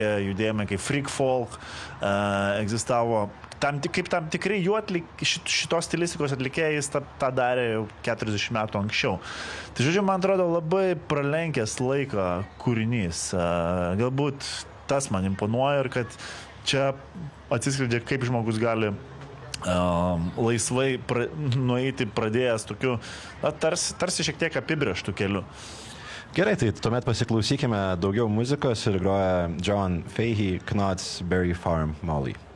judėjimai kaip Freak Folk, egzistavo kaip tam tikrai šitos stilistikos atlikėjais tą darė jau 40 metų anksčiau. Tai žodžiu, man atrodo, labai pralenkęs laiką kūrinys. Galbūt tas man imponuoja ir kad čia atsiskleidžia, kaip žmogus gali laisvai nueiti pradėjęs tokiu, tarsi šiek tiek apibrėžtų keliu. Gerai, tai tuomet pasiklausykime daugiau muzikos ir groja John Fahey, Knott's Berry Farm, Molly.